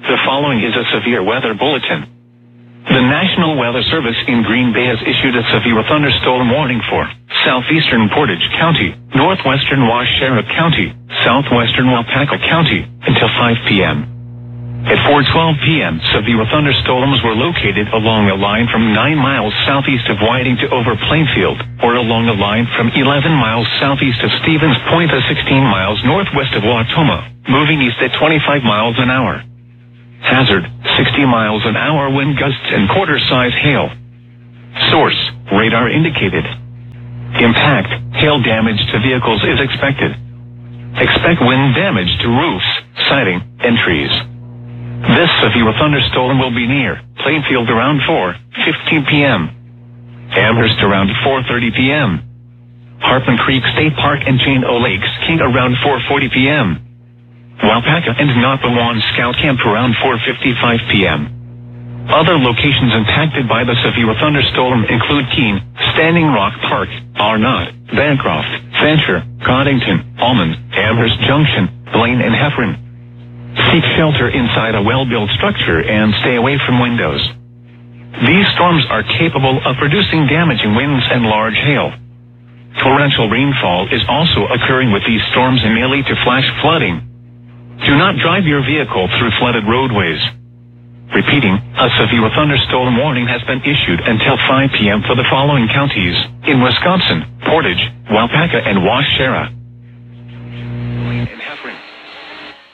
The following is a severe weather bulletin. The National Weather Service in Green Bay has issued a severe thunderstorm warning for southeastern Portage County, northwestern Waushara County, southwestern Waupaca County, until 5 p.m. At 4:12 p.m., severe thunderstorms were located along a line from 9 miles southeast of Whiting to over Plainfield, or along a line from 11 miles southeast of Stevens Point to 16 miles northwest of Wautoma, moving east at 25 miles an hour. Hazard, 60 miles an hour wind gusts and quarter-size hail. Source, radar indicated. Impact, hail damage to vehicles is expected. Expect wind damage to roofs, siding, and trees. This severe thunderstorm will be near Plainfield around 4:15 p.m. Amherst around 4:30 p.m. Hartman Creek State Park and Chain O Lakes King around 4:40 p.m. Waupaca and Napa-Wan Scout Camp around 4:55 p.m. Other locations impacted by the severe thunderstorm include Keene, Standing Rock Park, Arnott, Bancroft, Fancher, Coddington, Almond, Amherst Junction, Blaine, and Heffron. Seek shelter inside a well-built structure and stay away from windows. These storms are capable of producing damaging winds and large hail. Torrential rainfall is also occurring with these storms and may lead to flash flooding. Do not drive your vehicle through flooded roadways. Repeating, a severe thunderstorm warning has been issued until 5 p.m. for the following counties in Wisconsin: Portage, Waupaca, and Waushara.